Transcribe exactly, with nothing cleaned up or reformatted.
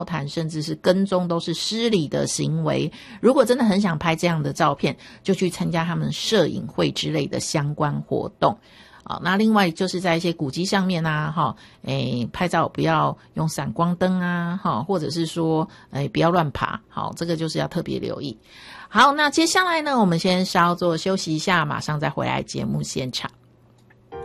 谈甚至是跟踪都是失礼的行为。如果真的很想拍这样的照片，就去参加他们摄影会之类的相关活动。好，那另外就是在一些古迹上面啊，哈，诶，拍照不要用闪光灯啊，哈，或者是说，诶，不要乱爬，好，这个就是要特别留意。好，那接下来呢，我们先稍作休息一下，马上再回来节目现场。